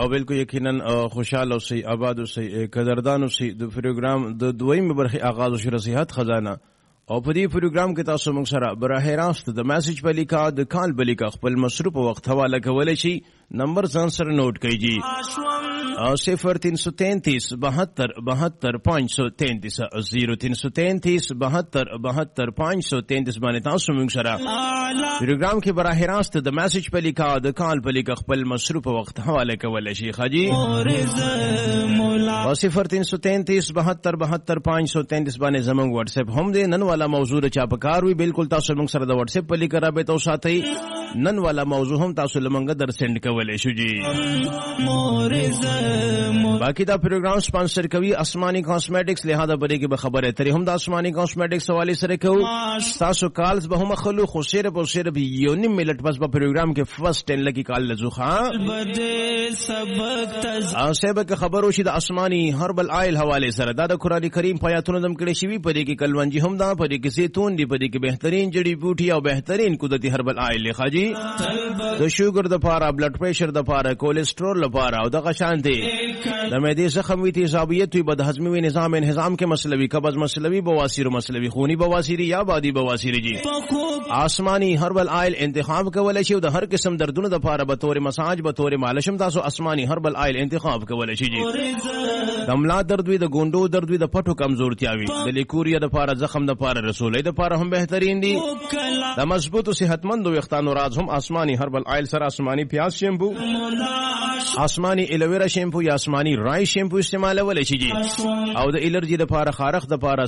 او بالکل یقینا خوشاله اوسئ آباد اوسئ قدردان اوسئ د پروګرام د دویمه برخه آغاز او نصيحت خزانه او په دې پروګرام کې تاسو موږ سره براه راست د میسج په لیکا د کال په لیکا خپل مصروف وخت حواله کولای شي نمبر ځان سره نوٹ کړئ 0333 72 72 533 0333 72 72 533 باندې تاسو موږ سره پروګرام کې براه راست د میسج په لیکا د کال په لیکا خپل مصروف وخت حواله کولای شي خاجي 0333 72 72 533 باندې زموږ واتس اپ هم دی. نن والا موضوع چا پکار وی بالکل تاسو موږ سره د واتس اپ په لیکا رابطه او ساتي. نن والا موضوع هم تاسو لمنګ در سند کولای شو جی. باقی دا پروګرام سپانسر کوي آسمانی کاسمیټکس. لہذا بری کې به خبره ترې هم د آسمانی کاسمیټکس حواله سره کوو. تاسو کالز به هم خلو خو صرف او صرف یو نیم منټ بس په پروګرام کې فرست 10 لکی کال لزوخه سبق خبرو شي د آسمانی هربل آیل حواله سره. دا د قران کریم پیاتونو دم کړي شي په دې کې کلونجي هم دا په دې کې زيتون دی په دې کې بهترین جړی بوټي او بهترین قدرتي هربل آیل لخاجي د شوګر د پاره بلډ پریشر د پاره کولیسټرول لپاره او د غشانتي د معدې زخم وی تیزابیت وی بد هضمي وی نظام انهضام کې مسلوي قبض مسلوي بواسیر مسلوي خوني بواسیر یا بادي بواسیر جی. آسمانی هربل آیل انتخاب کولای شي د هر قسم دردونو د پاره به تور مساج به تور مالشم تاسو آسمانی هربل آیل انتخاب کولای شي جی. د ملا درد وی د ګوندو درد وی د پټو کمزورتیا وی د لیکوریا د پاره زخم د پاره رسولې د پاره هم بهترین دي. د مضبوط او صحتمند وختانو راز هم آسمانی هربل آیل سره آسمانی پیاز شیمپو آسمانی الویرا شیمپو یا آسمانی رای شیمپو استعمال ولې شي جی. او د الرجی د پاره خارخ د پاره